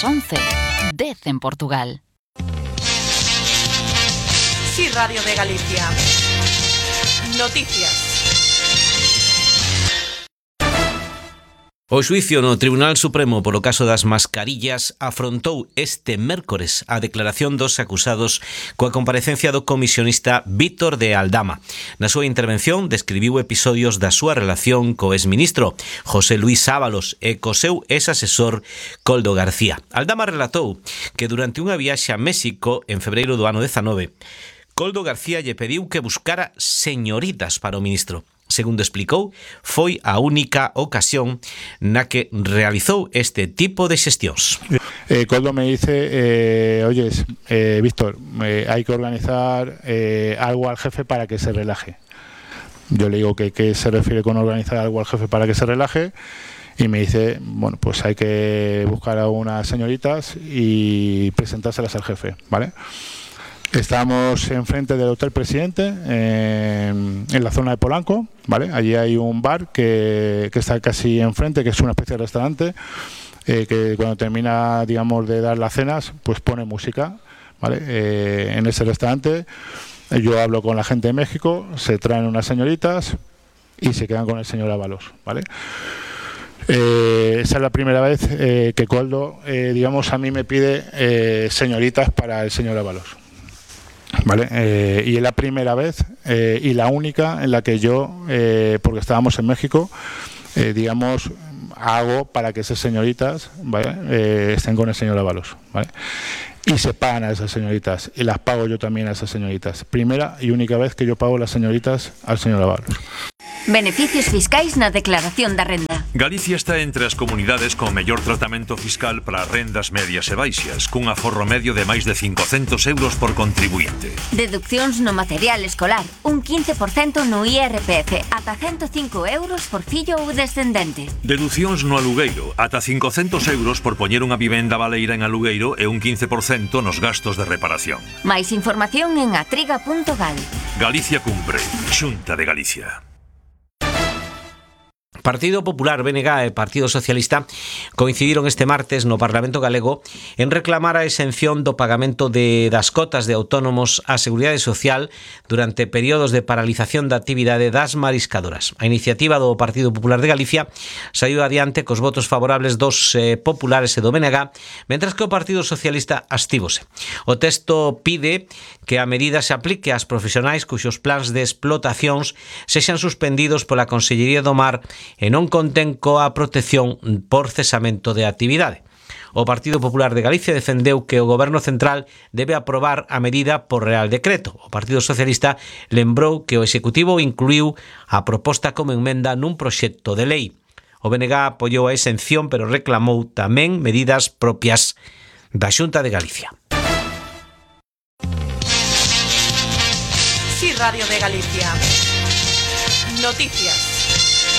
As 11, 10 en Portugal. Sí, Radio de Galicia. Noticias. O xuicio no Tribunal Supremo polo caso das mascarillas afrontou este mércores a declaración dos acusados coa comparecencia do comisionista Vítor de Aldama. Na súa intervención describiu episodios da súa relación co exministro José Luis Ábalos e co seu ex-asesor Koldo García. Aldama relatou que durante unha viaxe a México en febreiro do ano 19, Koldo García lle pediu que buscara señoritas para o ministro. Segundo explicou, foi a única ocasión na que realizou este tipo de xestións. Koldo me dice, oyes, Víctor, hay que organizar algo al jefe para que se relaje. Yo le digo que ¿qué se refiere con organizar algo al jefe para que se relaje? Y me dice, bueno, pues hay que buscar a unas señoritas y presentárselas al jefe, ¿vale? Estamos enfrente del Hotel Presidente, en la zona de Polanco, ¿vale? Allí hay un bar que está casi enfrente, que es una especie de restaurante, que cuando termina, digamos, de dar las cenas, pues pone música, ¿vale? En ese restaurante yo hablo con la gente de México, se traen unas señoritas y se quedan con el señor Ábalos, ¿vale? Esa es la primera vez que Koldo, digamos, a mí me pide señoritas para el señor Ábalos. Vale, y es la primera vez y la única en la que yo, porque estábamos en México, digamos, hago para que esas señoritas, ¿vale? Estén con el señor Ábalos, ¿vale? Y se pagan a esas señoritas y las pago yo también a esas señoritas. Primera y única vez que yo pago las señoritas al señor Ábalos. Beneficios fiscais na declaración da renda. Galicia está entre as comunidades con mellor tratamento fiscal para rendas medias e baixas, cun aforro medio de máis de 500 euros por contribuinte. Deduccións no material escolar, un 15% no IRPF, ata 105 euros por fillo ou descendente. Deducións no alugueiro, ata 500 euros por poñer unha vivenda baleira en alugueiro e un 15% nos gastos de reparación. Máis información en atriga.gal. Galicia cumpre. Xunta de Galicia. Partido Popular, BNG e Partido Socialista coincidiron este martes no Parlamento Galego en reclamar a exención do pagamento das cotas de autónomos á Seguridade Social durante períodos de paralización da actividade das mariscadoras. A iniciativa do Partido Popular de Galicia saiu adiante cos votos favorables dos populares e do BNG, mentras que o Partido Socialista abstívose. O texto pide que a medida se aplique ás profesionais cuxos plans de explotacións sexan suspendidos pola Consellería do Mar e non contén coa protección por cesamento de actividade. O Partido Popular de Galicia defendeu que o Goberno Central debe aprobar a medida por Real Decreto. O Partido Socialista lembrou que o Executivo incluiu a proposta como emenda nun proxecto de lei. O BNG apoiou a exención, pero reclamou tamén medidas propias da Xunta de Galicia. Sí, Radio de Galicia. Noticias.